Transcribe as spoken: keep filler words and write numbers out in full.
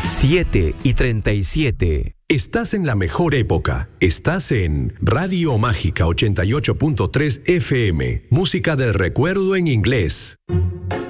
siete y treinta y siete. Estás en la mejor época. Estás en Radio Mágica ochenta y ocho punto tres F M. Música del recuerdo en inglés.